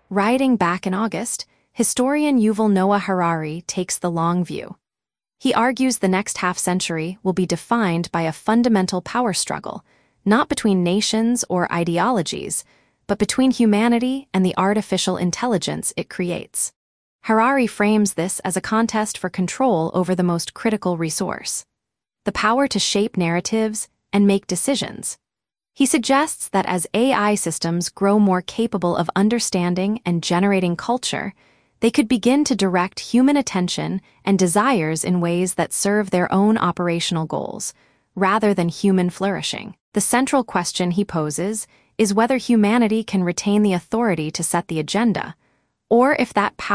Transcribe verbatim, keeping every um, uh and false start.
Writing back in August, historian Yuval Noah Harari takes the long view. He argues the next half-century will be defined by a fundamental power struggle, not between nations or ideologies, but between humanity and the artificial intelligence it creates. Harari frames this as a contest for control over the most critical resource, the power to shape narratives and make decisions. He suggests that as A I systems grow more capable of understanding and generating culture, they could begin to direct human attention and desires in ways that serve their own operational goals, rather than human flourishing. The central question he poses is whether humanity can retain the authority to set the agenda, or if that power